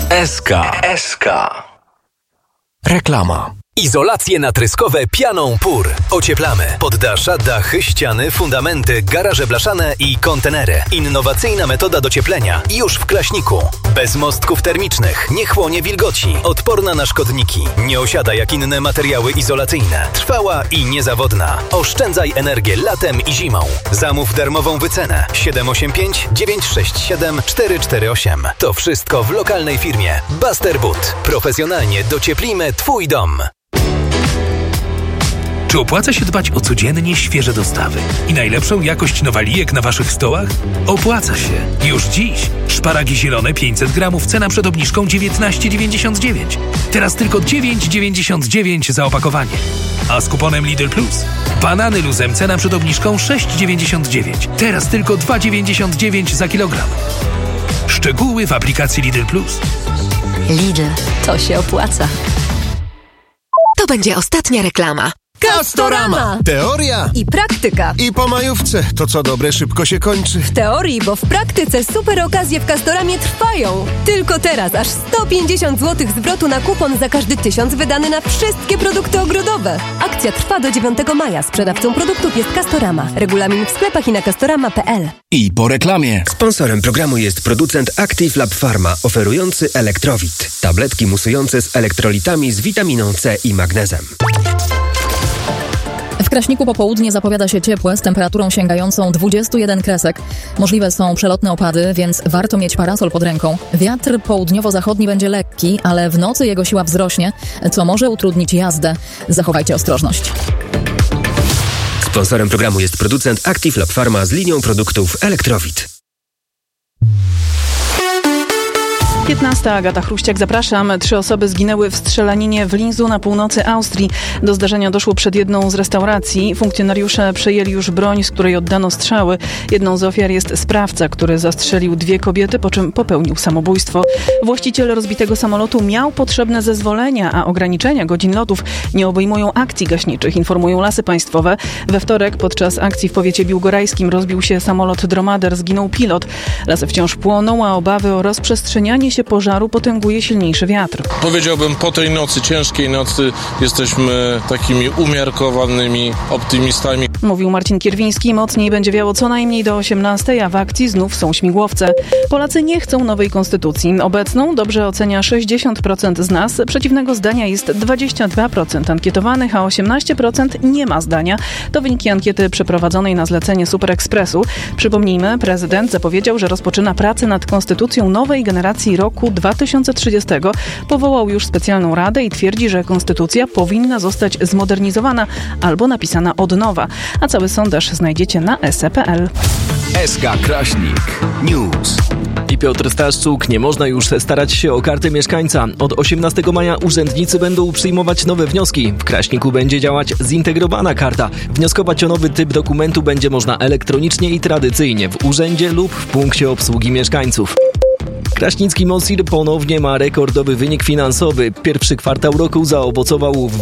SK. Reklama. Izolacje natryskowe pianą PUR. Ocieplamy poddasza, dachy, ściany, fundamenty, garaże blaszane i kontenery. Innowacyjna metoda docieplenia już w Kraśniku. Bez mostków termicznych, nie chłonie wilgoci, odporna na szkodniki, nie osiada jak inne materiały izolacyjne, trwała i niezawodna. Oszczędzaj energię latem i zimą. Zamów darmową wycenę 785 967 448. To wszystko w lokalnej firmie Buster Boot. Profesjonalnie docieplimy Twój dom. Czy opłaca się dbać o codziennie świeże dostawy i najlepszą jakość nowalijek na Waszych stołach? Opłaca się. Już dziś. Szparagi zielone 500 gramów, cena przed obniżką 19,99. Teraz tylko 9,99 za opakowanie. A z kuponem Lidl Plus banany luzem, cena przed obniżką 6,99. Teraz tylko 2,99 za kilogram. Szczegóły w aplikacji Lidl Plus. Lidl, to się opłaca. To będzie ostatnia reklama. Castorama! Teoria i praktyka. I po majówce. To co dobre szybko się kończy. W teorii, bo w praktyce super okazje w Castoramie trwają. Tylko teraz aż 150 zł zwrotu na kupon za każdy 1000 wydany na wszystkie produkty ogrodowe. Akcja trwa do 9 maja. Sprzedawcą produktów jest Castorama. Regulamin w sklepach i na castorama.pl. I po reklamie. Sponsorem programu jest producent Active Lab Pharma, oferujący Elektrowit. Tabletki musujące z elektrolitami z witaminą C i magnezem. W Kraśniku popołudnie zapowiada się ciepłe z temperaturą sięgającą 21 kresek. Możliwe są przelotne opady, więc warto mieć parasol pod ręką. Wiatr południowo-zachodni będzie lekki, ale w nocy jego siła wzrośnie, co może utrudnić jazdę. Zachowajcie ostrożność. Sponsorem programu jest producent Active Lab Pharma z linią produktów Elektrowit. 15. Agata Chruściak, zapraszam. 3 osoby zginęły w strzelaninie w Linzu na północy Austrii. Do zdarzenia doszło przed jedną z restauracji. Funkcjonariusze przejęli już broń, z której oddano strzały. Jedną z ofiar jest sprawca, który zastrzelił 2 kobiety, po czym popełnił samobójstwo. Właściciel rozbitego samolotu miał potrzebne zezwolenia, a ograniczenia godzin lotów nie obejmują akcji gaśniczych, informują Lasy Państwowe. We wtorek podczas akcji w powiecie biłgorajskim rozbił się samolot Dromader, zginął pilot. Lasy wciąż płoną, a obawy o rozprzestrzenianie się pożaru potęguje silniejszy wiatr. Powiedziałbym, po tej nocy, ciężkiej nocy, jesteśmy takimi umiarkowanymi optymistami. Mówił Marcin Kierwiński. Mocniej będzie wiało co najmniej do 18, a w akcji znów są śmigłowce. Polacy nie chcą nowej konstytucji. Obecną dobrze ocenia 60% z nas. Przeciwnego zdania jest 22% ankietowanych, a 18% nie ma zdania. To wyniki ankiety przeprowadzonej na zlecenie Super Expressu. Przypomnijmy, prezydent zapowiedział, że rozpoczyna pracę nad konstytucją nowej generacji roku 2030. Powołał już specjalną radę i twierdzi, że konstytucja powinna zostać zmodernizowana albo napisana od nowa. A cały sondaż znajdziecie na se.pl. SK Kraśnik News. I Piotr Staszczuk. Nie można już starać się o kartę mieszkańca. Od 18 maja urzędnicy będą przyjmować nowe wnioski. W Kraśniku będzie działać zintegrowana karta. Wnioskować o nowy typ dokumentu będzie można elektronicznie i tradycyjnie w urzędzie lub w punkcie obsługi mieszkańców. Kraśnicki MOSIR ponownie ma rekordowy wynik finansowy. Pierwszy kwartał roku zaowocował w